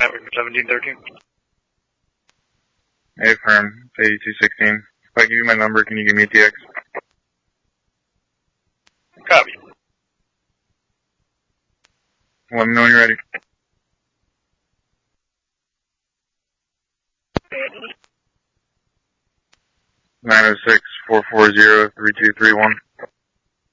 Traffic 1713. Hey, firm, 8216. If I give you my number, can you give me a TX? Copy. Let me know when you're ready. 906-440-3231.